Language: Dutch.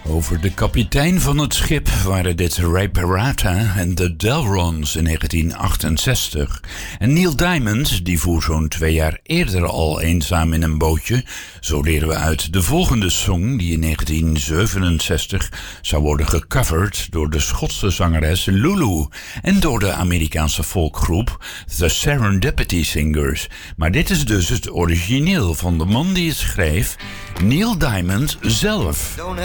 Over de kapitein van het schip waren dit Ray Parata en de Delrons in 1968. En Neil Diamond, die voer zo'n 2 jaar eerder al eenzaam in een bootje. Zo leren we uit de volgende song die in 1967 zou worden gecoverd door de Schotse zangeres Lulu en door de Amerikaanse folkgroep The Serendipity Singers. Maar dit is dus het origineel van de man die het schreef, Neil Diamond zelf.